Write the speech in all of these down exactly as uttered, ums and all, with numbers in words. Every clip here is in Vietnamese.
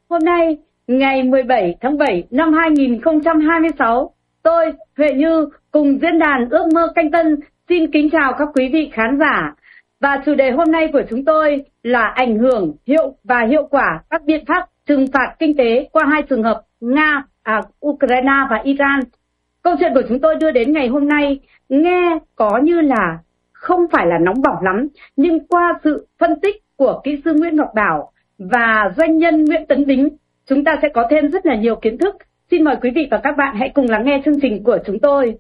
Hôm nay, ngày mười bảy tháng bảy năm hai nghìn không trăm hai mươi sáu, tôi, Huệ Như, cùng diễn đàn Ước Mơ Canh Tân xin kính chào các quý vị khán giả. Và chủ đề hôm nay của chúng tôi là ảnh hưởng, hiệu và hiệu quả các biện pháp trừng phạt kinh tế qua hai trường hợp Nga, à, Ukraine và Iran. Câu chuyện của chúng tôi đưa đến ngày hôm nay nghe có như là không phải là nóng bỏng lắm, nhưng qua sự phân tích của kỹ sư Nguyễn Ngọc Bảo và doanh nhân Nguyễn Tấn Bính, chúng ta sẽ có thêm rất là nhiều kiến thức. Xin mời quý vị và các bạn hãy cùng lắng nghe chương trình của chúng tôi.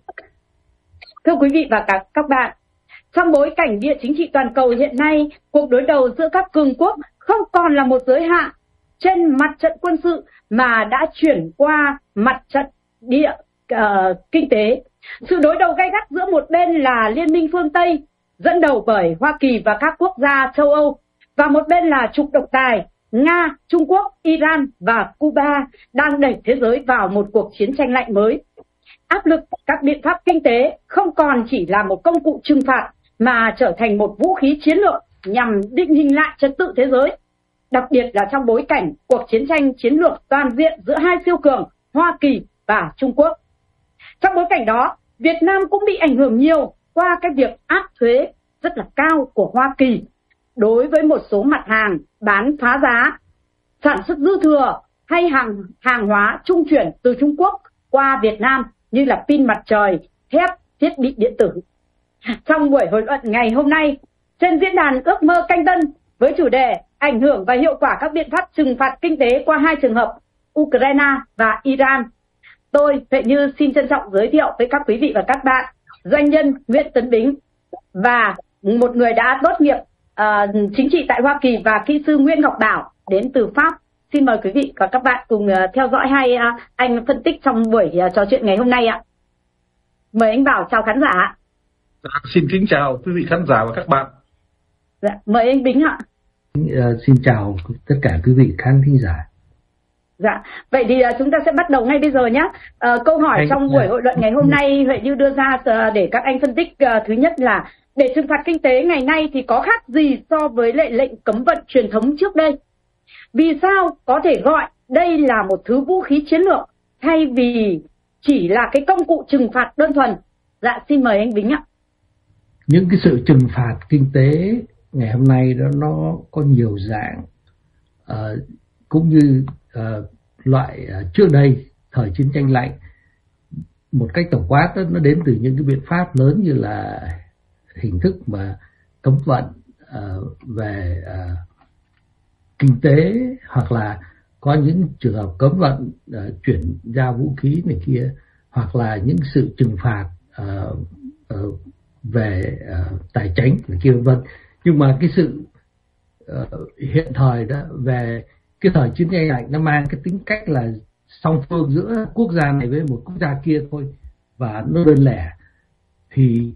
Thưa quý vị và các, các bạn, trong bối cảnh địa chính trị toàn cầu hiện nay, cuộc đối đầu giữa các cường quốc không còn là một giới hạn trên mặt trận quân sự mà đã chuyển qua mặt trận địa uh, kinh tế. Sự đối đầu gay gắt giữa một bên là Liên minh phương Tây dẫn đầu bởi Hoa Kỳ và các quốc gia châu Âu, và một bên là trục độc tài Nga, Trung Quốc, Iran và Cuba đang đẩy thế giới vào một cuộc chiến tranh lạnh mới. Áp lực các biện pháp kinh tế không còn chỉ là một công cụ trừng phạt mà trở thành một vũ khí chiến lược nhằm định hình lại trật tự thế giới, đặc biệt là trong bối cảnh cuộc chiến tranh chiến lược toàn diện giữa hai siêu cường Hoa Kỳ và Trung Quốc. Trong bối cảnh đó, Việt Nam cũng bị ảnh hưởng nhiều qua cái việc áp thuế rất là cao của Hoa Kỳ đối với một số mặt hàng bán phá giá, sản xuất dư thừa hay hàng hàng hóa trung chuyển từ Trung Quốc qua Việt Nam như là pin mặt trời, thép, thiết bị điện tử. Trong buổi hội luận ngày hôm nay, trên diễn đàn Ước Mơ Canh Tân với chủ đề ảnh hưởng và hiệu quả các biện pháp trừng phạt kinh tế qua hai trường hợp Ukraine và Iran, tôi, Huệ Như, xin trân trọng giới thiệu với các quý vị và các bạn doanh nhân Nguyễn Tấn Bính và một người đã tốt nghiệp uh, chính trị tại Hoa Kỳ và kỹ sư Nguyễn Ngọc Bảo đến từ Pháp. Xin mời quý vị và các bạn cùng uh, theo dõi hai uh, anh phân tích trong buổi uh, trò chuyện ngày hôm nay ạ. Mời anh Bảo chào khán giả. Dạ, xin kính chào quý vị khán giả và các bạn. Dạ, mời anh Bính ạ. Uh, xin chào tất cả quý vị khán thính giả. Dạ, vậy thì uh, chúng ta sẽ bắt đầu ngay bây giờ nhé. Uh, câu hỏi anh, trong buổi hội luận ngày hôm nay Huệ Như đưa ra uh, để các anh phân tích uh, thứ nhất là để trừng phạt kinh tế ngày nay thì có khác gì so với lệ lệnh cấm vận truyền thống trước đây? Vì sao có thể gọi đây là một thứ vũ khí chiến lược thay vì chỉ là cái công cụ trừng phạt đơn thuần? Dạ, xin mời anh Bính ạ. Những cái sự trừng phạt kinh tế ngày hôm nay đó nó có nhiều dạng, uh, cũng như uh, loại uh, trước đây thời chiến tranh lạnh. Một cách tổng quát đó, nó đến từ những cái biện pháp lớn như là hình thức mà cấm vận uh, về uh, kinh tế, hoặc là có những trường hợp cấm vận uh, chuyển giao vũ khí này kia, hoặc là những sự trừng phạt uh, uh, về uh, tài chính này kia vân vân. Nhưng mà cái sự uh, hiện thời đó về cái thời chiến tranh lạnh nó mang cái tính cách là song phương giữa quốc gia này với một quốc gia kia thôi, và nó đơn lẻ. Thì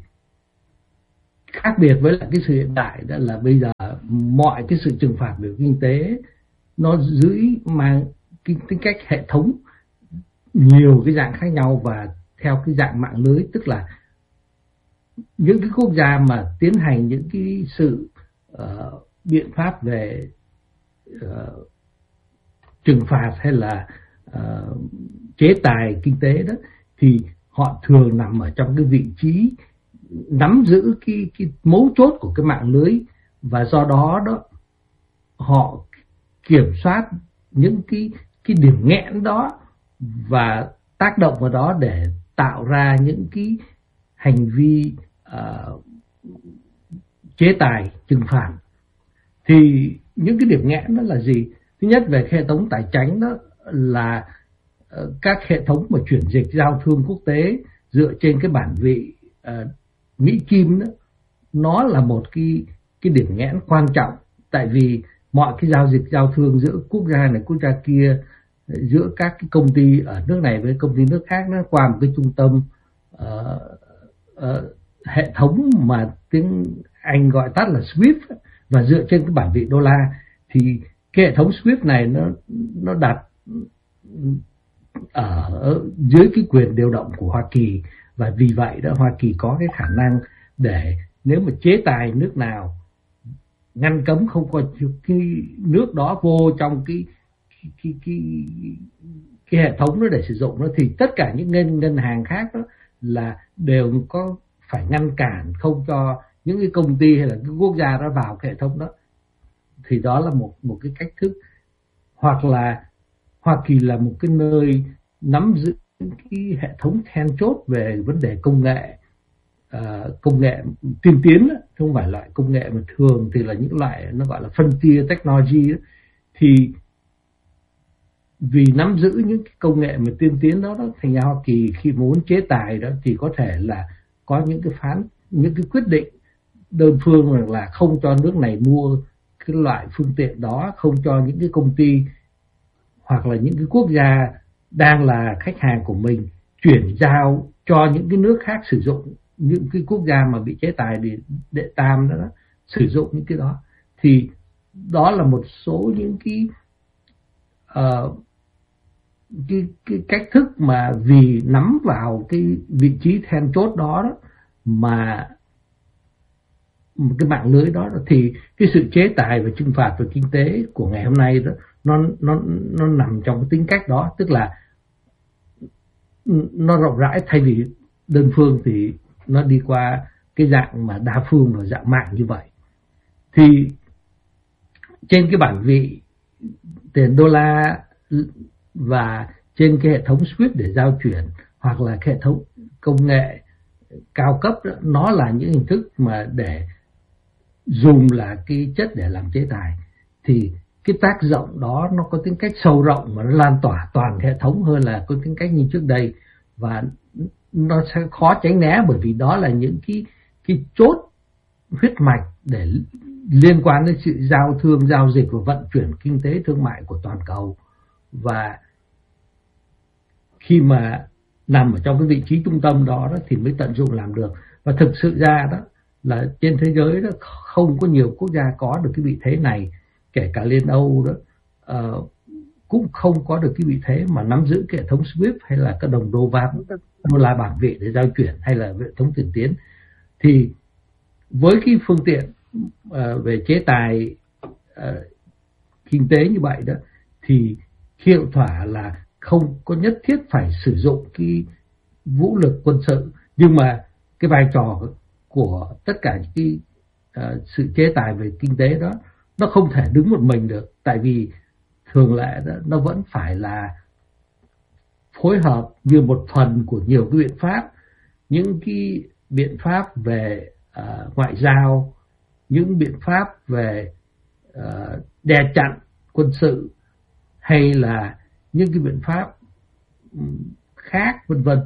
khác biệt với lại cái sự hiện đại đó là bây giờ mọi cái sự trừng phạt về kinh tế nó dưới mang cái tính cách hệ thống, nhiều cái dạng khác nhau và theo cái dạng mạng lưới, tức là những cái quốc gia mà tiến hành những cái sự uh, biện pháp về uh, trừng phạt hay là uh, chế tài kinh tế đó, thì họ thường nằm ở trong cái vị trí nắm giữ cái, cái mấu chốt của cái mạng lưới, và do đó đó họ kiểm soát những cái cái điểm nghẽn đó và tác động vào đó để tạo ra những cái hành vi uh, chế tài trừng phạt. Thì những cái điểm nghẽn đó là gì? Thứ nhất, về hệ thống tài chính đó là uh, các hệ thống mà chuyển dịch giao thương quốc tế dựa trên cái bản vị uh, Mỹ Kim đó, nó là một cái cái điểm nghẽn quan trọng, tại vì mọi cái giao dịch giao thương giữa quốc gia này quốc gia kia, giữa các cái công ty ở nước này với công ty nước khác, nó qua một cái trung tâm uh, uh, hệ thống mà tiếng Anh gọi tắt là SWIFT, và dựa trên cái bản vị đô la. Thì cái hệ thống SWIFT này nó nó đặt ở dưới cái quyền điều động của Hoa Kỳ, và vì vậy đó Hoa Kỳ có cái khả năng để nếu mà chế tài nước nào, ngăn cấm không có cái nước đó vô trong cái cái, cái, cái, cái hệ thống đó để sử dụng nó, thì tất cả những ngân ngân hàng khác đó là đều có phải ngăn cản không cho những cái công ty hay là cái quốc gia đó vào cái hệ thống đó. Thì đó là một một cái cách thức. Hoặc là Hoa Kỳ là một cái nơi nắm giữ cái hệ thống then chốt về vấn đề công nghệ, uh, công nghệ tiên tiến đó, không phải loại công nghệ mà thường thì là những loại nó gọi là frontier technology đó. Thì vì nắm giữ những cái công nghệ mà tiên tiến đó, đó thành ra Hoa Kỳ khi muốn chế tài đó thì có thể là có những cái phán những cái quyết định đơn phương rằng là không cho nước này mua cái loại phương tiện đó, không cho những cái công ty hoặc là những cái quốc gia đang là khách hàng của mình chuyển giao cho những cái nước khác sử dụng, những cái quốc gia mà bị chế tài để đệ tam đó, đó sử dụng những cái đó. Thì đó là một số những cái uh, cái, cái cách thức mà vì nắm vào cái vị trí then chốt đó, đó mà một cái mạng lưới đó, thì cái sự chế tài và trừng phạt về kinh tế của ngày hôm nay đó nó nó nó nằm trong cái tính cách đó, tức là nó rộng rãi thay vì đơn phương, thì nó đi qua cái dạng mà đa phương và dạng mạng như vậy. Thì trên cái bản vị tiền đô la và trên cái hệ thống SWIFT để giao chuyển hoặc là cái hệ thống công nghệ cao cấp đó, nó là những hình thức mà để dùng là cái chất để làm chế tài. Thì cái tác động đó nó có tính cách sâu rộng mà nó lan tỏa toàn hệ thống hơn là có tính cách như trước đây, và nó sẽ khó tránh né, bởi vì đó là những cái cái chốt huyết mạch để liên quan đến sự giao thương, giao dịch và vận chuyển kinh tế thương mại của toàn cầu. Và khi mà nằm ở trong cái vị trí trung tâm đó, đó thì mới tận dụng làm được. Và thực sự ra đó là trên thế giới đó không có nhiều quốc gia có được cái vị thế này, kể cả Liên Âu đó uh, cũng không có được cái vị thế mà nắm giữ cái hệ thống SWIFT hay là cái đồng đô la đô la bản vị để giao chuyển hay là hệ thống tiền tiến. Thì với cái phương tiện uh, về chế tài uh, kinh tế như vậy đó, thì hiệu quả là không có nhất thiết phải sử dụng cái vũ lực quân sự, nhưng mà cái vai trò của tất cả những cái uh, sự chế tài về kinh tế đó nó không thể đứng một mình được, tại vì thường lệ đó, nó vẫn phải là phối hợp như một phần của nhiều cái biện pháp, những cái biện pháp về uh, ngoại giao, những biện pháp về uh, đè chặn quân sự, hay là những cái biện pháp khác vân vân.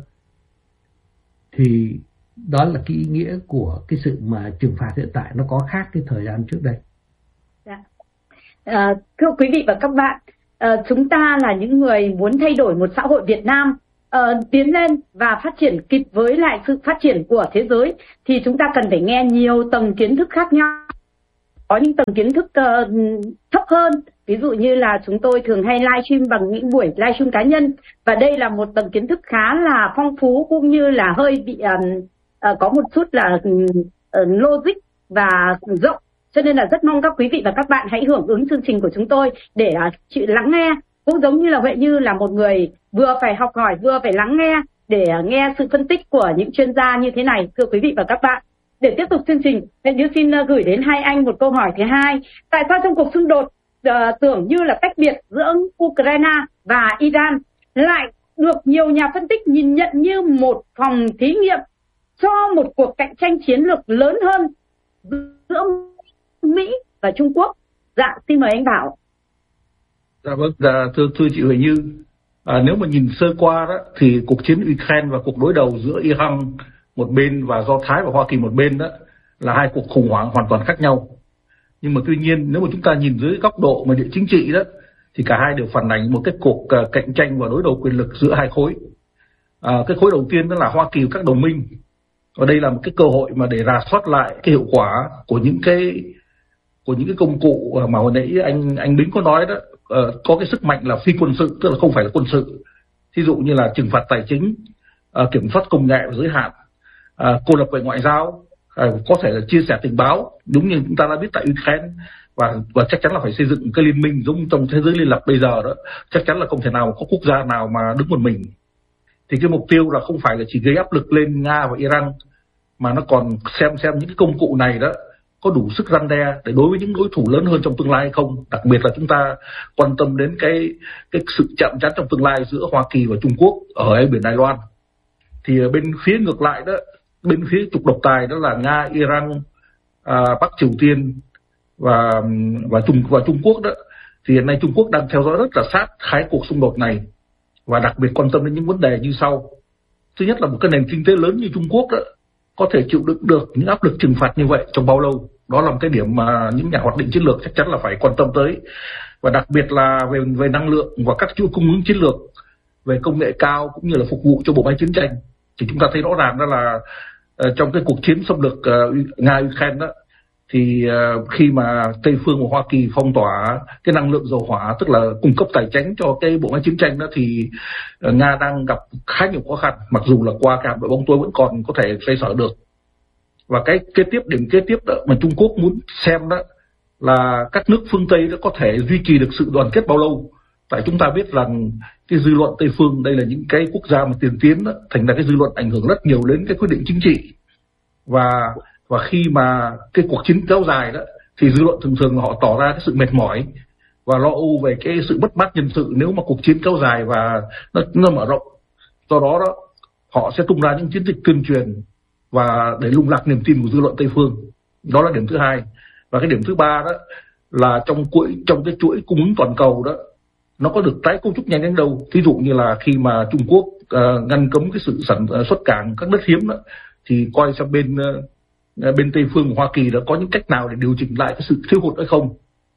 Thì đó là cái ý nghĩa của cái sự mà trừng phạt hiện tại, nó có khác cái thời gian trước đây. Dạ. À, thưa quý vị và các bạn, à, chúng ta là những người muốn thay đổi một xã hội Việt Nam à, tiến lên và phát triển kịp với lại sự phát triển của thế giới, thì chúng ta cần phải nghe nhiều tầng kiến thức khác nhau. Có những tầng kiến thức uh, thấp hơn, ví dụ như là chúng tôi thường hay livestream bằng những buổi livestream cá nhân, và đây là một tầng kiến thức khá là phong phú cũng như là hơi bị uh, uh, có một chút là uh, logic và rộng, cho nên là rất mong các quý vị và các bạn hãy hưởng ứng chương trình của chúng tôi để uh, chịu lắng nghe, cũng giống như là Huệ Như là một người vừa phải học hỏi vừa phải lắng nghe để uh, nghe sự phân tích của những chuyên gia như thế này, thưa quý vị và các bạn. Để tiếp tục chương trình, Huệ Như xin gửi đến hai anh một câu hỏi thứ hai. Tại sao trong cuộc xung đột uh, tưởng như là tách biệt giữa Ukraine và Iran lại được nhiều nhà phân tích nhìn nhận như một phòng thí nghiệm cho một cuộc cạnh tranh chiến lược lớn hơn giữa Mỹ và Trung Quốc? Dạ, xin mời anh Bảo. Dạ vâng, dạ, thưa, thưa chị Huệ Như, à, nếu mà nhìn sơ qua đó thì cuộc chiến Ukraine và cuộc đối đầu giữa Iran một bên và Do Thái và Hoa Kỳ một bên đó là hai cuộc khủng hoảng hoàn toàn khác nhau. Nhưng mà tuy nhiên nếu mà chúng ta nhìn dưới góc độ mà địa chính trị đó thì cả hai đều phản ánh một cái cuộc uh, cạnh tranh và đối đầu quyền lực giữa hai khối. À, cái khối đầu tiên đó là Hoa Kỳ và các đồng minh. Và đây là một cái cơ hội mà để rà soát lại cái hiệu quả của những cái của những cái công cụ mà hồi nãy anh anh Bính có nói đó, uh, có cái sức mạnh là phi quân sự, tức là không phải là quân sự. Thí dụ như là trừng phạt tài chính, uh, kiểm soát công nghệ và giới hạn, À, cô lập về ngoại giao, à, có thể là chia sẻ tình báo, đúng như chúng ta đã biết tại Ukraine, và và chắc chắn là phải xây dựng cái liên minh giống trong thế giới liên lập bây giờ đó. Chắc chắn là không thể nào có quốc gia nào mà đứng một mình. Thì cái mục tiêu là không phải là chỉ gây áp lực lên Nga và Iran, mà nó còn xem xem những cái công cụ này đó có đủ sức răn đe để đối với những đối thủ lớn hơn trong tương lai hay không. Đặc biệt là chúng ta quan tâm đến cái cái sự chạm trán trong tương lai giữa Hoa Kỳ và Trung Quốc ở eo biển Đài Loan. Thì bên phía ngược lại đó, bên phía trục độc tài đó là Nga, Iran, à, Bắc Triều Tiên và và Trung và Trung Quốc đó, thì hiện nay Trung Quốc đang theo dõi rất là sát hai cuộc xung đột này và đặc biệt quan tâm đến những vấn đề như sau. Thứ nhất là một cái nền kinh tế lớn như Trung Quốc đó có thể chịu đựng được những áp lực trừng phạt như vậy trong bao lâu. Đó là một cái điểm mà những nhà hoạch định chiến lược chắc chắn là phải quan tâm tới. Và đặc biệt là về về năng lượng và các chuỗi cung ứng chiến lược, về công nghệ cao cũng như là phục vụ cho bộ máy chiến tranh. Thì chúng ta thấy rõ ràng đó là uh, trong cái cuộc chiến xâm lược uh, Nga-Ukraine đó, thì uh, khi mà Tây Phương và Hoa Kỳ phong tỏa cái năng lượng dầu hỏa, tức là cung cấp tài chính cho cái bộ máy chiến tranh đó, thì uh, Nga đang gặp khá nhiều khó khăn, mặc dù là qua cả đội bóng tối vẫn còn có thể xoay sở được. Và cái kế tiếp, điểm kế tiếp đó mà Trung Quốc muốn xem đó là các nước phương Tây đã có thể duy trì được sự đoàn kết bao lâu. Tại chúng ta biết rằng cái dư luận Tây phương đây là những cái quốc gia mà tiên tiến đó, thành ra cái dư luận ảnh hưởng rất nhiều đến cái quyết định chính trị. Và và khi mà cái cuộc chiến kéo dài đó thì dư luận thường thường là họ tỏ ra cái sự mệt mỏi và lo âu về cái sự mất mát nhân sự nếu mà cuộc chiến kéo dài và nó, nó mở rộng. Do đó đó họ sẽ tung ra những chiến dịch tuyên truyền và để lung lạc niềm tin của dư luận Tây phương. Đó là điểm thứ hai. Và cái điểm thứ ba đó là trong chuỗi trong cái chuỗi cung ứng toàn cầu đó, nó có được tái cấu trúc nhanh đến đâu. Ví dụ như là khi mà Trung Quốc uh, ngăn cấm cái sự sản uh, xuất cảng các đất hiếm đó, thì coi xem bên uh, bên Tây phương của Hoa Kỳ đã có những cách nào để điều chỉnh lại cái sự thiếu hụt hay không.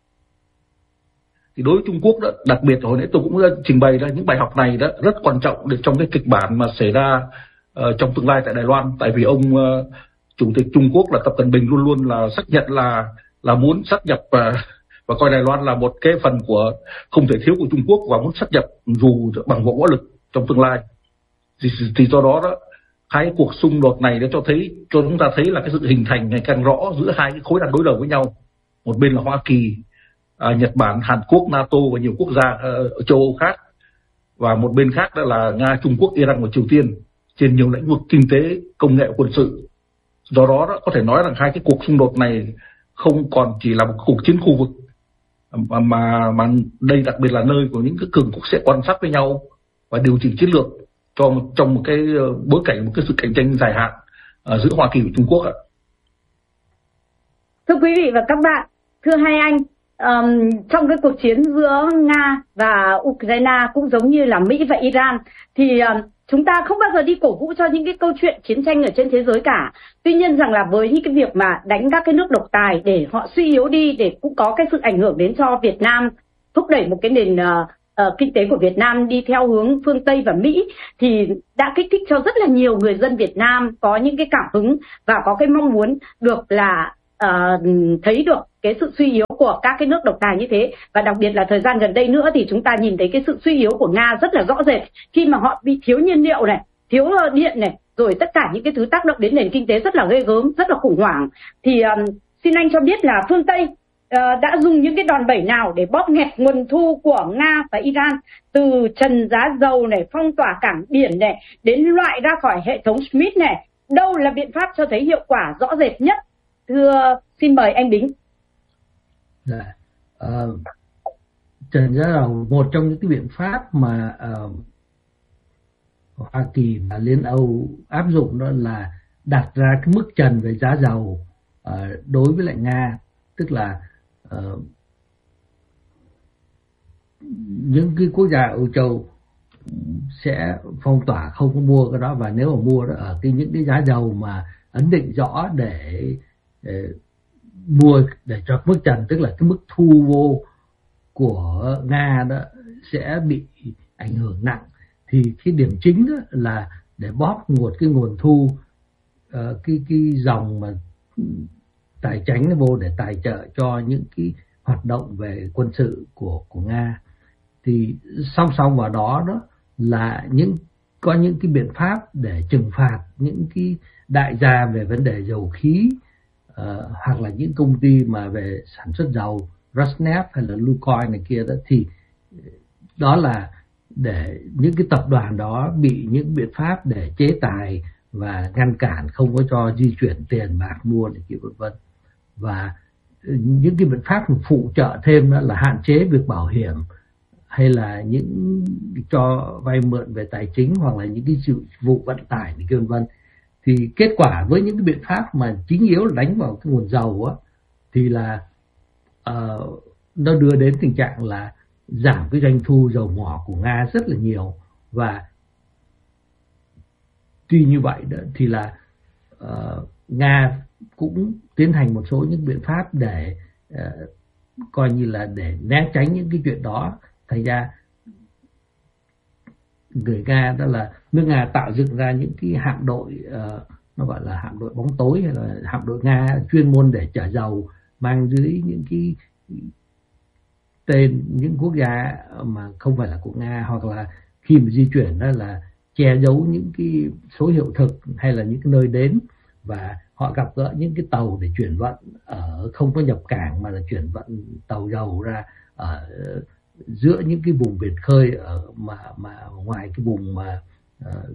Thì đối với Trung Quốc đó, đặc biệt hồi nãy tôi cũng trình bày ra những bài học này đó rất quan trọng để trong cái kịch bản mà xảy ra uh, trong tương lai tại Đài Loan. Tại vì ông uh, chủ tịch Trung Quốc là Tập Cận Bình luôn luôn là xác nhận là là muốn sát nhập uh, và coi Đài Loan là một cái phần của không thể thiếu của Trung Quốc và muốn sát nhập dù bằng võ lực trong tương lai. Thì, thì do đó đó hai cuộc xung đột này đã cho thấy cho chúng ta thấy là cái sự hình thành ngày càng rõ giữa hai cái khối đang đối đầu với nhau. Một bên là Hoa Kỳ, à, Nhật Bản, Hàn Quốc, NATO và nhiều quốc gia ở châu Âu khác, và một bên khác đó là Nga, Trung Quốc, Iran và Triều Tiên trên nhiều lĩnh vực kinh tế, công nghệ, quân sự. Do đó, đó có thể nói rằng hai cái cuộc xung đột này không còn chỉ là một cuộc chiến khu vực mà mà, mà đây đặc biệt là nơi của những cái cường quốc sẽ quan sát với nhau và điều chỉnh chiến lược cho trong một cái bối cảnh một cái sự cạnh tranh dài hạn uh, giữa Hoa Kỳ và Trung Quốc ạ. Thưa quý vị và các bạn, thưa hai anh, um, trong cái cuộc chiến giữa Nga và Ukraine cũng giống như là Mỹ và Iran thì um, chúng ta không bao giờ đi cổ vũ cho những cái câu chuyện chiến tranh ở trên thế giới cả. Tuy nhiên rằng là với những cái việc mà đánh các cái nước độc tài để họ suy yếu đi, để cũng có cái sự ảnh hưởng đến cho Việt Nam, thúc đẩy một cái nền uh, uh, kinh tế của Việt Nam đi theo hướng phương Tây và Mỹ, thì đã kích thích cho rất là nhiều người dân Việt Nam có những cái cảm hứng và có cái mong muốn được là uh, thấy được cái sự suy yếu của các cái nước độc tài như thế. Và đặc biệt là thời gian gần đây nữa thì chúng ta nhìn thấy cái sự suy yếu của Nga rất là rõ rệt khi mà họ bị thiếu nhiên liệu này, thiếu điện này, rồi tất cả những cái thứ tác động đến nền kinh tế rất là ghê gớm, rất là khủng hoảng. Thì um, xin anh cho biết là phương Tây uh, đã dùng những cái đòn bẩy nào để bóp nghẹt nguồn thu của Nga và Iran, từ trần giá dầu này, phong tỏa cảng biển này, đến loại ra khỏi hệ thống SWIFT này. Đâu là biện pháp cho thấy hiệu quả rõ rệt nhất? Thưa, xin mời anh Bính. Dạ. Uh, trần giá dầu, một trong những cái biện pháp mà uh, Hoa Kỳ và Liên Âu áp dụng đó là đặt ra cái mức trần về giá dầu uh, đối với lại Nga, tức là uh, những cái quốc gia Âu Châu sẽ phong tỏa không có mua cái đó, và nếu mà mua đó ở cái những cái giá dầu mà ấn định rõ để, để mua để cho mức trần, tức là cái mức thu vô của Nga đó sẽ bị ảnh hưởng nặng. Thì cái điểm chính đó là để bóp một cái nguồn thu, uh, cái cái dòng mà tài chính nó vô để tài trợ cho những cái hoạt động về quân sự của của Nga. Thì song song vào đó đó là những có những cái biện pháp để trừng phạt những cái đại gia về vấn đề dầu khí, uh, hoặc là những công ty mà về sản xuất dầu Rosneft hay là Lukoil này kia đó, thì đó là để những cái tập đoàn đó bị những biện pháp để chế tài và ngăn cản không có cho di chuyển tiền bạc mua này kia vân vân. Và những cái biện pháp phụ trợ thêm đó là hạn chế việc bảo hiểm hay là những cho vay mượn về tài chính hoặc là những cái dịch vụ vận tải này kia vân vân. Thì kết quả với những cái biện pháp mà chính yếu là đánh vào cái nguồn dầu á, thì là uh, nó đưa đến tình trạng là giảm cái doanh thu dầu mỏ của Nga rất là nhiều. Và tuy như vậy đó, thì là uh, Nga cũng tiến hành một số những biện pháp để uh, coi như là để né tránh những cái chuyện đó. Thành ra người Nga đó là nước Nga tạo dựng ra những cái hạm đội, uh, nó gọi là hạm đội bóng tối hay là hạm đội Nga chuyên môn để chở dầu, mang dưới những cái tên những quốc gia mà không phải là của Nga, hoặc là khi mà di chuyển đó là che giấu những cái số hiệu thực hay là những cái nơi đến, và họ gặp gỡ những cái tàu để chuyển vận ở không có nhập cảng mà là chuyển vận tàu dầu ra ở giữa những cái vùng biển khơi ở mà mà ngoài cái vùng mà uh,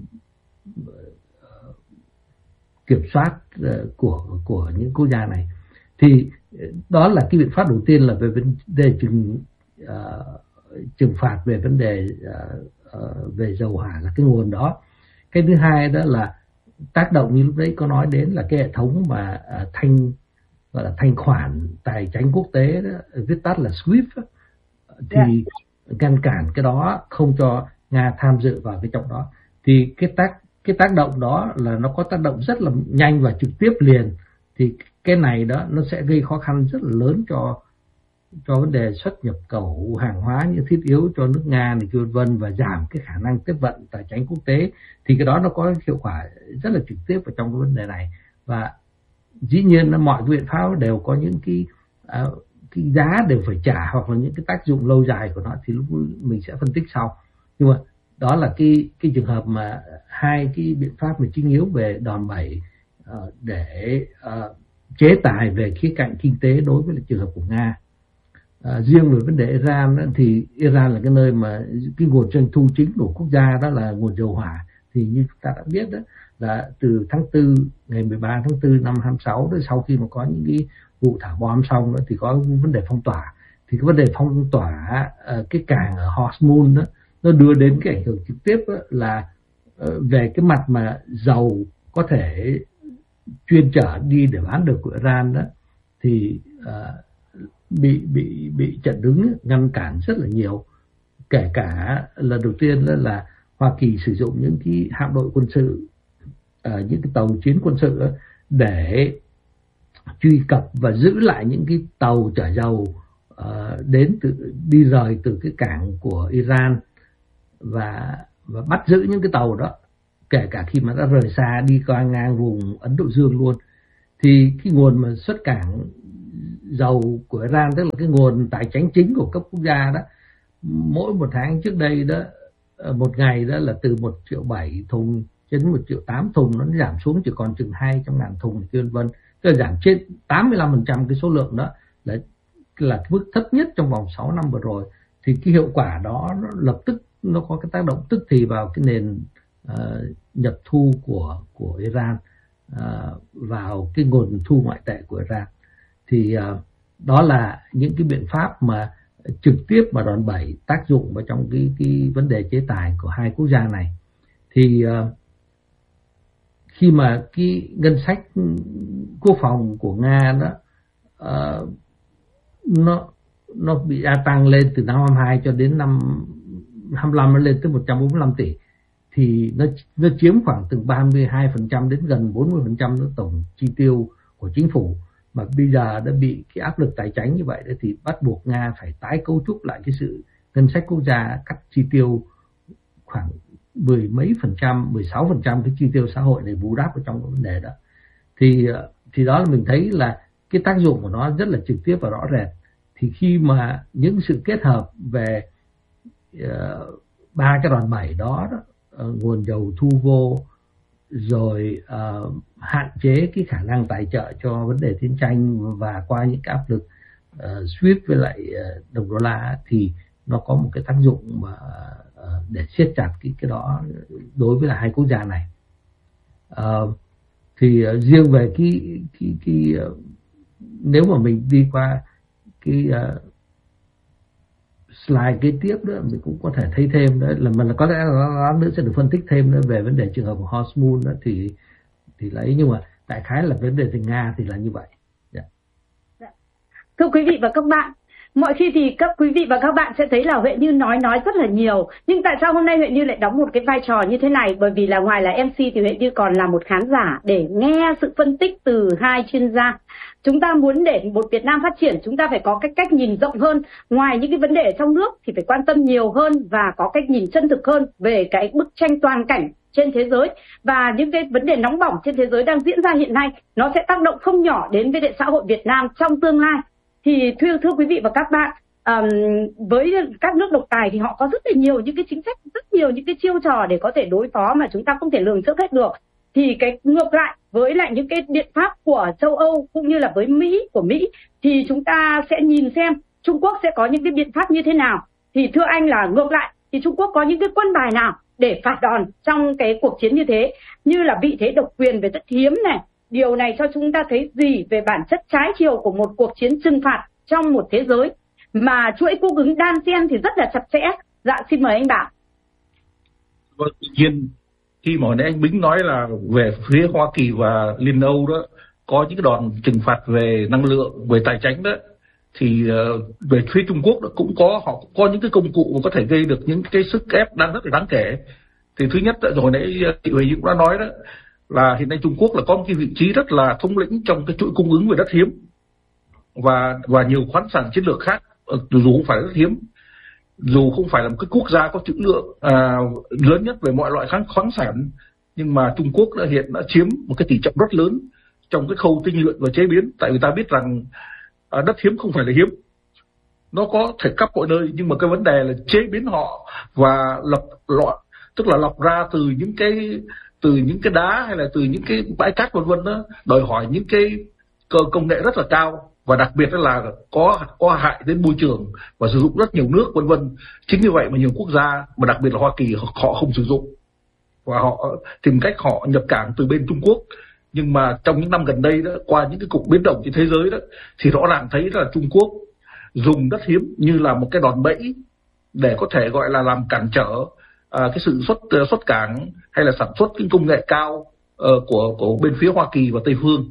kiểm soát uh, của của những quốc gia này. Thì đó là cái biện pháp đầu tiên là về vấn đề trừng uh, trừng phạt về vấn đề uh, uh, về dầu hỏa là cái nguồn đó. Cái thứ hai đó là tác động như lúc đấy có nói đến là cái hệ thống mà uh, thanh gọi là thanh khoản tài chính quốc tế đó, viết tắt là SWIFT đó, thì yeah. ngăn cản cái đó không cho Nga tham dự vào cái trong đó. Thì cái tác cái tác động đó là nó có tác động rất là nhanh và trực tiếp liền. Thì cái này đó nó sẽ gây khó khăn rất là lớn cho cho vấn đề xuất nhập khẩu hàng hóa như thiết yếu cho nước Nga này vân vân, và giảm cái khả năng tiếp vận tài chính quốc tế. Thì cái đó nó có hiệu quả rất là trực tiếp vào trong cái vấn đề này. Và dĩ nhiên là mọi biện pháp đều có những cái uh, cái giá đều phải trả hoặc là những cái tác dụng lâu dài của nó, thì lúc mình sẽ phân tích sau. Nhưng mà đó là cái cái trường hợp mà hai cái biện pháp mà chính yếu về đòn bẩy uh, để uh, chế tài về khía cạnh kinh tế đối với trường hợp của Nga. À, riêng về vấn đề Iran đó, thì Iran là cái nơi mà cái nguồn doanh thu chính của quốc gia đó là nguồn dầu hỏa. Thì như chúng ta đã biết đó là từ tháng tư, ngày mười ba tháng tư năm hai mươi sáu đó, sau khi mà có những cái vụ thả bom xong đó, thì có vấn đề phong tỏa. Thì cái vấn đề phong tỏa cái cảng ở Hormuz đó, nó đưa đến cái ảnh hưởng trực tiếp đó là về cái mặt mà dầu có thể chuyên chở đi để bán được của Iran đó, thì uh, bị bị bị chặn đứng ngăn cản rất là nhiều. Kể cả lần đầu tiên đó là Hoa Kỳ sử dụng những cái hạm đội quân sự, uh, những cái tàu chiến quân sự đó, để truy cập và giữ lại những cái tàu chở dầu uh, đến từ đi rời từ cái cảng của Iran, và và bắt giữ những cái tàu đó, kể cả khi mà đã rời xa đi qua ngang vùng Ấn Độ Dương luôn. Thì cái nguồn mà xuất cảng dầu của Iran, tức là cái nguồn tài chính chính của cấp quốc gia đó, mỗi một tháng trước đây đó, một ngày đó là từ một triệu bảy thùng đến một triệu tám thùng, nó giảm xuống chỉ còn chừng hai trăm ngàn thùng vân vân, tức là giảm trên tám mươi lăm phần trăm cái số lượng đó, là là cái mức thấp nhất trong vòng sáu năm vừa rồi. Thì cái hiệu quả đó nó lập tức nó có cái tác động tức thì vào cái nền uh, nhập thu của của Iran, uh, vào cái nguồn thu ngoại tệ của Iran. Thì uh, đó là những cái biện pháp mà trực tiếp mà đòn bẩy tác dụng vào trong cái cái vấn đề chế tài của hai quốc gia này. Thì uh, khi mà cái ngân sách quốc phòng của Nga đó uh, nó nó bị gia tăng lên từ năm hai mươi hai cho đến năm hai mươi lăm, nó lên tới một trăm bốn mươi lăm tỷ, thì nó nó chiếm khoảng từ ba mươi hai phần trăm đến gần bốn mươi phần trăm tổng chi tiêu của chính phủ. Mà bây giờ đã bị cái áp lực tài chính như vậy đó, thì bắt buộc Nga phải tái cấu trúc lại cái sự ngân sách quốc gia, cắt chi tiêu khoảng mười mấy phần trăm, mười sáu phần trăm cái chi tiêu xã hội để bù đắp ở trong cái vấn đề đó. Thì thì đó là mình thấy là cái tác dụng của nó rất là trực tiếp và rõ rệt. Thì khi mà những sự kết hợp về ba uh, cái đòn bẩy đó, đó uh, nguồn dầu thu vô, rồi uh, hạn chế cái khả năng tài trợ cho vấn đề chiến tranh và qua những cái áp lực uh, SWIFT với lại uh, đồng đô la thì nó có một cái tác dụng mà uh, để siết chặt cái cái đó đối với là hai quốc gia này. Uh, thì uh, riêng về cái cái cái uh, nếu mà mình đi qua cái uh, slide kế tiếp nữa mình cũng có thể thấy thêm đấy là mình có lẽ là nữa sẽ được phân tích thêm nữa về vấn đề trường hợp của Horstmoon đó thì thì lấy, nhưng mà đại khái là vấn đề từ Nga thì là như vậy. Yeah. Dạ. Thưa quý vị và các bạn, mọi khi thì các quý vị và các bạn sẽ thấy là Huệ Như nói nói rất là nhiều, nhưng tại sao hôm nay Huệ Như lại đóng một cái vai trò như thế này? Bởi vì là ngoài là em xê thì Huệ Như còn là một khán giả để nghe sự phân tích từ hai chuyên gia. Chúng ta muốn để một Việt Nam phát triển, chúng ta phải có cái cách nhìn rộng hơn. Ngoài những cái vấn đề ở trong nước thì phải quan tâm nhiều hơn và có cách nhìn chân thực hơn về cái bức tranh toàn cảnh trên thế giới. Và những cái vấn đề nóng bỏng trên thế giới đang diễn ra hiện nay, nó sẽ tác động không nhỏ đến với xã hội Việt Nam trong tương lai. Thì thưa, thưa quý vị và các bạn, um, với các nước độc tài thì họ có rất là nhiều những cái chính sách, rất nhiều những cái chiêu trò để có thể đối phó mà chúng ta không thể lường trước hết được. Thì cái ngược lại với lại những cái biện pháp của châu Âu cũng như là với Mỹ, của Mỹ, thì chúng ta sẽ nhìn xem Trung Quốc sẽ có những cái biện pháp như thế nào. Thì thưa anh là ngược lại, thì Trung Quốc có những cái quân bài nào để phạt đòn trong cái cuộc chiến như thế, như là vị thế độc quyền về đất hiếm này. Điều này cho chúng ta thấy gì về bản chất trái chiều của một cuộc chiến trừng phạt trong một thế giới mà chuỗi cung ứng đan xen thì rất là chặt chẽ. Dạ, xin mời anh Bảo. Vâng, tự nhiên khi mà nãy anh Bính nói là về phía Hoa Kỳ và Liên Âu đó có những cái đòn trừng phạt về năng lượng, về tài chính đó, thì uh, về phía Trung Quốc đó cũng có, họ cũng có những cái công cụ mà có thể gây được những cái sức ép đang rất là đáng kể. Thì thứ nhất, rồi nãy chị Huệ cũng đã nói đó, là hiện nay Trung Quốc là có một cái vị trí rất là thống lĩnh trong cái chuỗi cung ứng về đất hiếm và và nhiều khoáng sản chiến lược khác, dù không phải là đất hiếm, dù không phải là một cái quốc gia có trữ lượng à, lớn nhất về mọi loại khoáng sản, nhưng mà Trung Quốc đã hiện đã chiếm một cái tỷ trọng rất lớn trong cái khâu tinh luyện và chế biến. Tại vì ta biết rằng à, đất hiếm không phải là hiếm, nó có thể khắp mọi nơi, nhưng mà cái vấn đề là chế biến họ và lập loại, tức là lọc ra từ những cái từ những cái đá hay là từ những cái bãi cát vân vân đó, đòi hỏi những cái công nghệ rất là cao và đặc biệt là có có hại đến môi trường và sử dụng rất nhiều nước vân vân. Chính vì vậy mà nhiều quốc gia, mà đặc biệt là Hoa Kỳ, họ không sử dụng và họ tìm cách họ nhập cảng từ bên Trung Quốc. Nhưng mà trong những năm gần đây đó, qua những cái cuộc biến động trên thế giới đó, thì rõ ràng thấy là Trung Quốc dùng đất hiếm như là một cái đòn bẩy để có thể gọi là làm cản trở à, cái sự xuất xuất cảng hay là sản xuất cái công nghệ cao uh, của của bên phía Hoa Kỳ và Tây phương.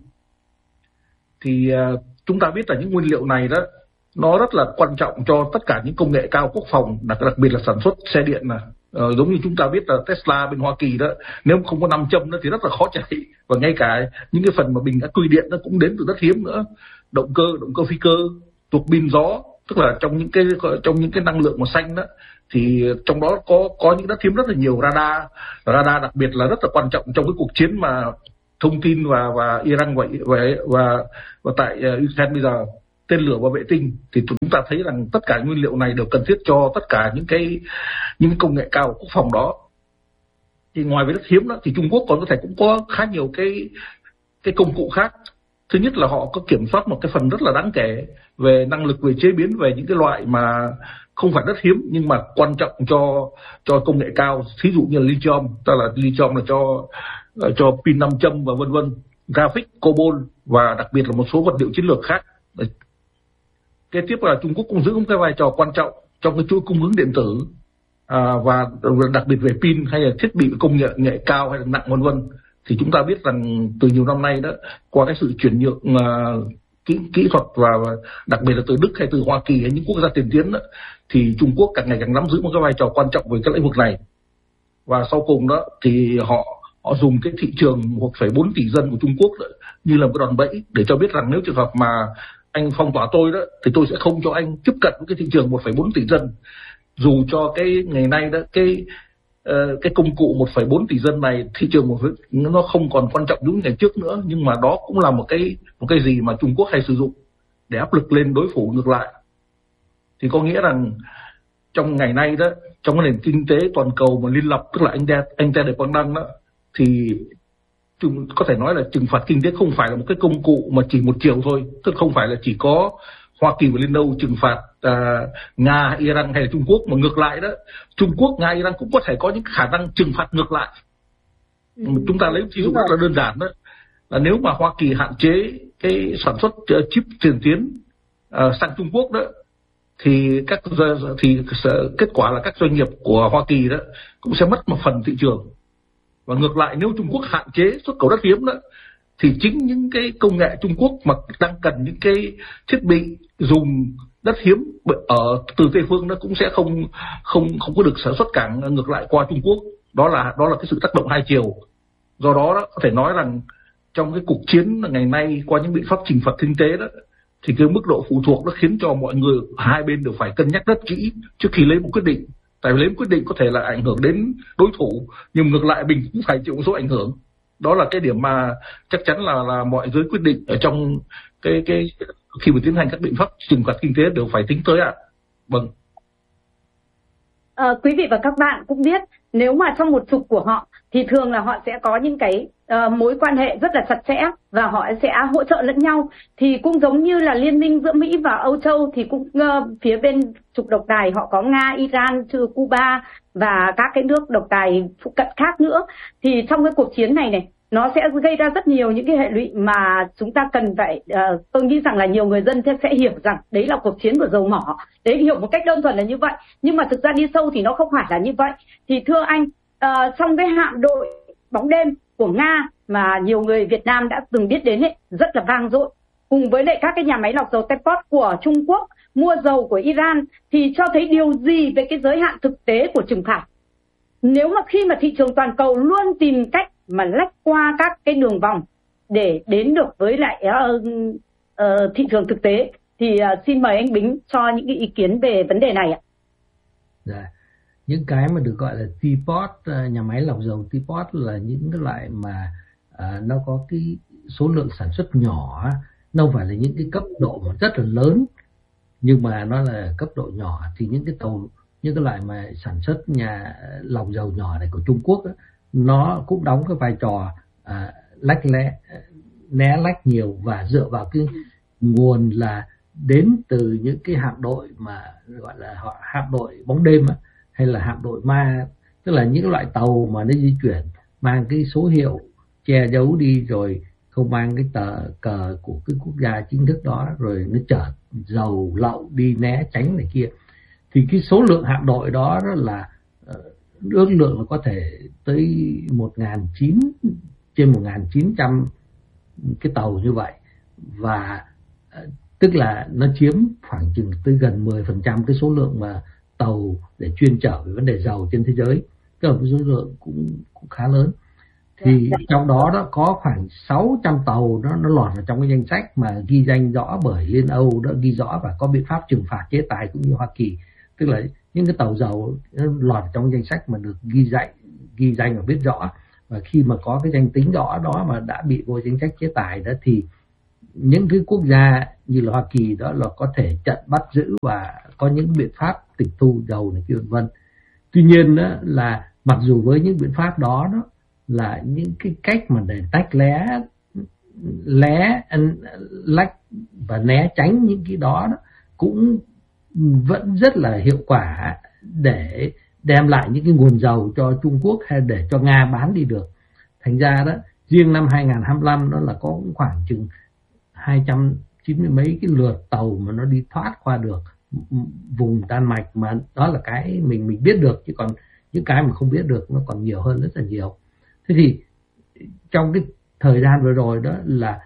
Thì uh, chúng ta biết là những nguyên liệu này đó nó rất là quan trọng cho tất cả những công nghệ cao quốc phòng, đặc đặc biệt là sản xuất xe điện này. Ờ, giống như chúng ta biết là Tesla bên Hoa Kỳ đó, nếu không có nam châm đó thì rất là khó chạy, và ngay cả những cái phần mà bình ắc quy điện nó cũng đến từ đất hiếm nữa, động cơ động cơ phi cơ, tuộc pin gió, tức là trong những cái trong những cái năng lượng màu xanh đó, thì trong đó có có những đất hiếm rất là nhiều. Radar radar đặc biệt là rất là quan trọng trong cái cuộc chiến mà thông tin và và Iran và và và, và tại uh, Ukraine bây giờ, tên lửa và vệ tinh, thì chúng ta thấy rằng tất cả nguyên liệu này đều cần thiết cho tất cả những cái những cái công nghệ cao quốc phòng đó. Thì ngoài với đất hiếm đó thì Trung Quốc còn có thể cũng có khá nhiều cái cái công cụ khác. Thứ nhất là họ có kiểm soát một cái phần rất là đáng kể về năng lực, về chế biến, về những cái loại mà không phải đất hiếm nhưng mà quan trọng cho cho công nghệ cao, thí dụ như là lithium, tức là lithium là cho cho pin nam châm và vân vân, graphic, cobalt và đặc biệt là một số vật liệu chiến lược khác. Kế tiếp là Trung Quốc cũng giữ một cái vai trò quan trọng trong cái chuỗi cung ứng điện tử à, và đặc biệt về pin hay là thiết bị công nghệ nghệ cao hay là nặng vân vân. Thì chúng ta biết rằng từ nhiều năm nay đó, qua cái sự chuyển nhượng uh, kỹ kỹ thuật và đặc biệt là từ Đức hay từ Hoa Kỳ hay những quốc gia tiên tiến đó, thì Trung Quốc càng ngày càng nắm giữ một cái vai trò quan trọng về cái lĩnh vực này. Và sau cùng đó thì họ họ dùng cái thị trường một phẩy bốn tỷ dân của Trung Quốc đó, như là một cái đòn bẩy để cho biết rằng nếu trường hợp mà anh phong tỏa tôi đó thì tôi sẽ không cho anh tiếp cận với cái thị trường một phẩy bốn tỷ dân. Dù cho cái ngày nay đó cái uh, cái công cụ một phẩy bốn tỷ dân này, thị trường một nó không còn quan trọng như ngày trước nữa, nhưng mà đó cũng là một cái một cái gì mà Trung Quốc hay sử dụng để áp lực lên đối thủ ngược lại. Thì có nghĩa rằng trong ngày nay đó, trong cái nền kinh tế toàn cầu mà liên lập, tức là anh anh Ted Quang Đăng đó, thì chúng có thể nói là trừng phạt kinh tế không phải là một cái công cụ mà chỉ một chiều thôi, tức không phải là chỉ có Hoa Kỳ và Liên Âu trừng phạt uh, Nga, Iran hay là Trung Quốc, mà ngược lại đó, Trung Quốc, Nga, Iran cũng có thể có những khả năng trừng phạt ngược lại. Ừ. Chúng ta lấy ví dụ rất là đơn giản đó, là nếu mà Hoa Kỳ hạn chế cái sản xuất uh, chip tiền tiến uh, sang Trung Quốc đó, thì các thì kết quả là các doanh nghiệp của Hoa Kỳ đó cũng sẽ mất một phần thị trường. Và ngược lại, nếu Trung Quốc hạn chế xuất khẩu đất hiếm đó, thì chính những cái công nghệ Trung Quốc mà đang cần những cái thiết bị dùng đất hiếm ở từ Tây phương nó cũng sẽ không không không có được sản xuất cảng ngược lại qua Trung Quốc. Đó là đó là cái sự tác động hai chiều. Do đó, đó có thể nói rằng trong cái cuộc chiến ngày nay qua những biện pháp trừng phạt kinh tế đó, thì cái mức độ phụ thuộc nó khiến cho mọi người hai bên đều phải cân nhắc rất kỹ trước khi lấy một quyết định. Tại vì lấy một quyết định có thể là ảnh hưởng đến đối thủ, nhưng ngược lại mình cũng phải chịu một số ảnh hưởng. Đó là cái điểm mà chắc chắn là là mọi giới quyết định ở trong cái cái khi mà tiến hành các biện pháp trừng phạt kinh tế đều phải tính tới ạ. À. Vâng. À, quý vị và các bạn cũng biết, nếu mà trong một trục của họ thì thường là họ sẽ có những cái uh, mối quan hệ rất là chặt chẽ và họ sẽ hỗ trợ lẫn nhau. Thì cũng giống như là liên minh giữa Mỹ và Âu Châu thì cũng uh, phía bên trục độc tài họ có Nga, Iran, trừ Cuba và các cái nước độc tài phụ cận khác nữa. Thì trong cái cuộc chiến này này, nó sẽ gây ra rất nhiều những cái hệ lụy mà chúng ta cần phải, uh, tôi nghĩ rằng là nhiều người dân sẽ hiểu rằng đấy là cuộc chiến của dầu mỏ. Đấy, hiểu một cách đơn thuần là như vậy. Nhưng mà thực ra đi sâu thì nó không phải là như vậy. Thì thưa anh, uh, trong cái hạm đội bóng đêm của Nga mà nhiều người Việt Nam đã từng biết đến ấy, rất là vang dội, cùng với lại các cái nhà máy lọc dầu Teapot của Trung Quốc mua dầu của Iran, thì cho thấy điều gì về cái giới hạn thực tế của trừng phạt? Nếu mà khi mà thị trường toàn cầu luôn tìm cách mà lách qua các cái đường vòng để đến được với lại uh, uh, thị trường thực tế, thì uh, xin mời anh Bính cho những cái ý kiến về vấn đề này ạ. Dạ. Những cái mà được gọi là Teapot, nhà máy lọc dầu Teapot là những cái loại mà uh, nó có cái số lượng sản xuất nhỏ, nó không phải là những cái cấp độ mà rất là lớn, nhưng mà nó là cấp độ nhỏ. Thì những cái tàu, những cái loại mà sản xuất nhà lọc dầu nhỏ này của Trung Quốc đó, nó cũng đóng cái vai trò à, lách lé, né lách nhiều, và dựa vào cái nguồn là đến từ những cái hạm đội mà gọi là họ hạm đội bóng đêm á, hay là hạm đội ma, tức là những loại tàu mà nó di chuyển mang cái số hiệu che giấu đi rồi không mang cái tờ cờ của cái quốc gia chính thức đó, rồi nó chở dầu lậu đi né tránh này kia. Thì cái số lượng hạm đội đó, đó là ước lượng là có thể tới một nghìn chín trên một nghìn chín trăm cái tàu như vậy, và tức là nó chiếm khoảng chừng tới gần mười phần trăm cái số lượng mà tàu để chuyên chở về vấn đề dầu trên thế giới, tức là cái số lượng cũng cũng khá lớn. Thì trong đó đó có khoảng sáu trăm tàu nó nó lọt vào trong cái danh sách mà ghi danh rõ bởi Liên Âu, đã ghi rõ và có biện pháp trừng phạt chế tài cũng như Hoa Kỳ, tức là những cái tàu dầu lọt trong danh sách mà được ghi danh ghi danh và biết rõ, và khi mà có cái danh tính rõ đó mà đã bị vô danh sách chế tài đó, thì những cái quốc gia như là Hoa Kỳ đó là có thể chặn bắt giữ và có những biện pháp tịch thu dầu này kia vân vân. Tuy nhiên đó là mặc dù với những biện pháp đó đó là những cái cách mà để tách lé lé lách và né tránh những cái đó, đó cũng vẫn rất là hiệu quả để đem lại những cái nguồn dầu cho Trung Quốc hay để cho Nga bán đi được. Thành ra đó, riêng năm hai nghìn không trăm hai mươi lăm đó là có khoảng chừng hai trăm chín mươi mấy cái lượt tàu mà nó đi thoát qua được vùng Đan Mạch, mà đó là cái mình mình biết được, chứ còn những cái mà không biết được nó còn nhiều hơn rất là nhiều. Thế thì trong cái thời gian vừa rồi đó là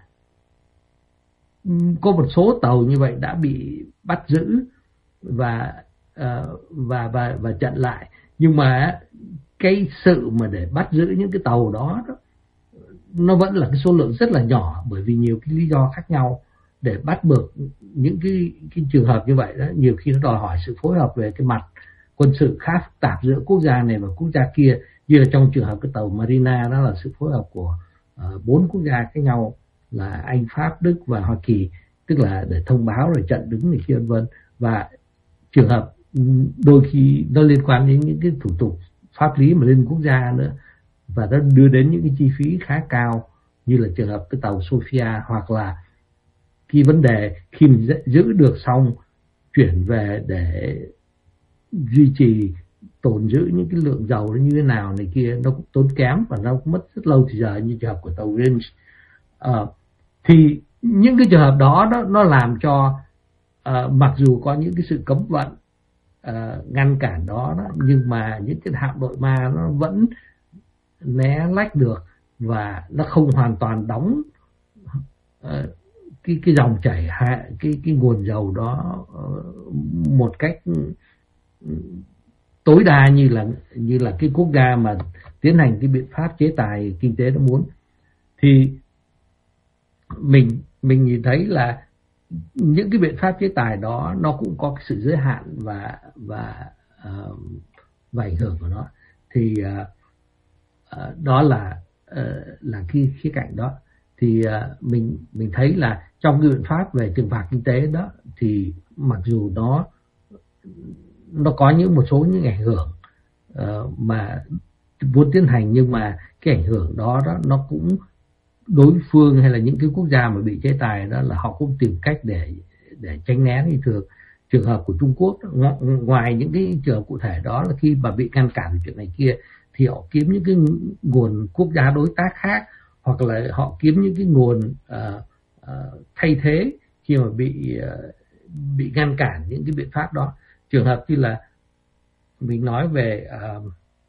có một số tàu như vậy đã bị bắt giữ và uh, và và và chặn lại, nhưng mà cái sự mà để bắt giữ những cái tàu đó, đó nó vẫn là cái số lượng rất là nhỏ, bởi vì nhiều cái lý do khác nhau để bắt được những cái cái trường hợp như vậy đó. Nhiều khi nó đòi hỏi sự phối hợp về cái mặt quân sự khá phức tạp giữa quốc gia này và quốc gia kia, như là trong trường hợp cái tàu Marina, đó là sự phối hợp của uh, bốn quốc gia khác nhau là Anh, Pháp, Đức và Hoa Kỳ, tức là để thông báo rồi chặn đứng này kia vân vân. Và trường hợp đôi khi nó liên quan đến những cái thủ tục pháp lý mà lên quốc gia nữa, và nó đưa đến những cái chi phí khá cao, như là trường hợp cái tàu Sophia, hoặc là cái vấn đề khi mình giữ được xong chuyển về để duy trì tồn giữ những cái lượng dầu nó như thế nào này kia, nó cũng tốn kém và nó cũng mất rất lâu thì giờ, như trường hợp của tàu Range. À, thì những cái trường hợp đó, đó nó làm cho uh, mặc dù có những cái sự cấm vận uh, ngăn cản đó, đó nhưng mà những cái hạm đội ma nó vẫn né lách được và nó không hoàn toàn đóng uh, cái cái dòng chảy hạ cái cái nguồn dầu đó uh, một cách tối đa như là như là cái quốc gia mà tiến hành cái biện pháp chế tài kinh tế nó muốn. Thì mình mình nhìn thấy là những cái biện pháp chế tài đó nó cũng có cái sự giới hạn và và uh, và ảnh hưởng của nó. Thì uh, uh, đó là uh, là cái khía cạnh đó. Thì uh, mình mình thấy là trong cái biện pháp về trừng phạt kinh tế đó, thì mặc dù nó nó có những một số những ảnh hưởng uh, mà muốn tiến hành, nhưng mà cái ảnh hưởng đó đó nó cũng đối phương hay là những cái quốc gia mà bị chế tài đó là họ cũng tìm cách để để tránh né. Như thường trường hợp của Trung Quốc, ngoài những cái trường hợp cụ thể đó là khi mà bị ngăn cản chuyện này kia thì họ kiếm những cái nguồn quốc gia đối tác khác, hoặc là họ kiếm những cái nguồn uh, uh, thay thế khi mà bị uh, bị ngăn cản những cái biện pháp đó. Trường hợp như là mình nói về uh,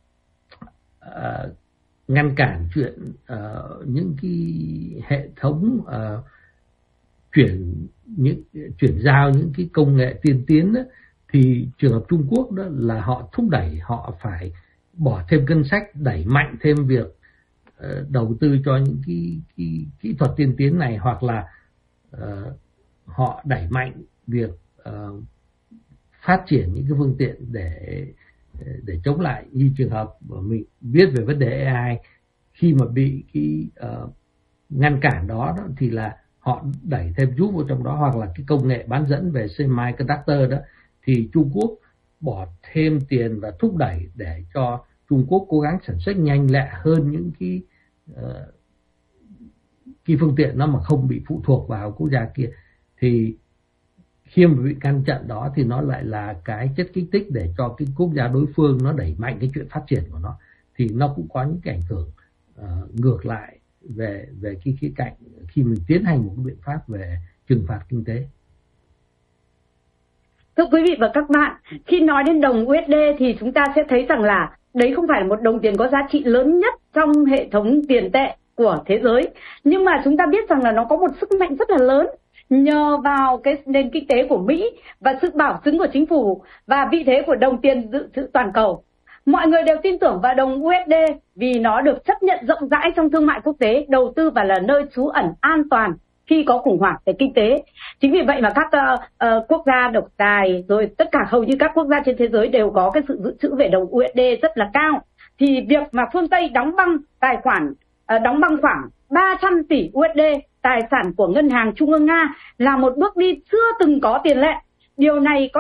uh, ngăn cản chuyện uh, những cái hệ thống uh, chuyển những chuyển giao những cái công nghệ tiên tiến đó, thì trường hợp Trung Quốc đó là họ thúc đẩy, họ phải bỏ thêm ngân sách đẩy mạnh thêm việc uh, đầu tư cho những cái, cái kỹ thuật tiên tiến này, hoặc là uh, họ đẩy mạnh việc uh, phát triển những cái phương tiện để để chống lại. Như trường hợp mình biết về vấn đề a i, khi mà bị cái uh, ngăn cản đó, đó thì là họ đẩy thêm giúp vào trong đó, hoặc là cái công nghệ bán dẫn về semiconductor đó, thì Trung Quốc bỏ thêm tiền và thúc đẩy để cho Trung Quốc cố gắng sản xuất nhanh lẹ hơn những cái uh, cái phương tiện nó mà không bị phụ thuộc vào quốc gia kia. Thì khi mà bị ngăn chặn đó thì nó lại là cái chất kích thích để cho cái quốc gia đối phương nó đẩy mạnh cái chuyện phát triển của nó, thì nó cũng có những cái ảnh hưởng uh, ngược lại về về cái khía cạnh khi mình tiến hành một cái biện pháp về trừng phạt kinh tế. Thưa quý vị và các bạn, khi nói đến đồng u ét đê thì chúng ta sẽ thấy rằng là đấy không phải là một đồng tiền có giá trị lớn nhất trong hệ thống tiền tệ của thế giới, nhưng mà chúng ta biết rằng là nó có một sức mạnh rất là lớn nhờ vào cái nền kinh tế của Mỹ và sự bảo chứng của chính phủ và vị thế của đồng tiền dự trữ toàn cầu. Mọi người đều tin tưởng vào đồng u ét đê vì nó được chấp nhận rộng rãi trong thương mại quốc tế, đầu tư và là nơi trú ẩn an toàn khi có khủng hoảng về kinh tế. Chính vì vậy mà các uh, uh, quốc gia độc tài, rồi tất cả hầu như các quốc gia trên thế giới đều có cái sự dự trữ về đồng u ét đê rất là cao. Thì việc mà phương Tây đóng băng tài khoản, uh, đóng băng khoảng ba trăm tỷ u ét đê tài sản của Ngân hàng Trung ương Nga là một bước đi chưa từng có tiền lệ. Điều này có